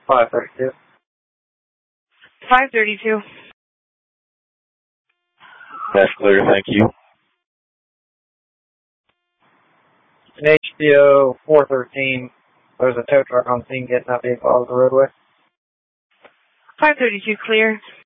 532. 532. That's clear, thank you. An HBO 413. There's a tow truck on scene getting that vehicle off the roadway. 532 clear.